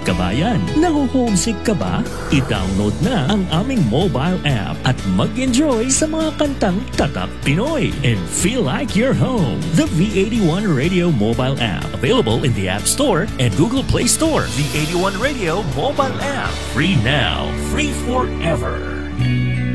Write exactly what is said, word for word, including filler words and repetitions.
kabayan. Naho-homesick ka ba? I-download na ang aming mobile app at mag-enjoy sa mga kantang tatak Pinoy and feel like you're home. The V eighty-one Radio mobile app, available in the App Store and Google Play Store. V eighty-one Radio mobile app, free now, free forever.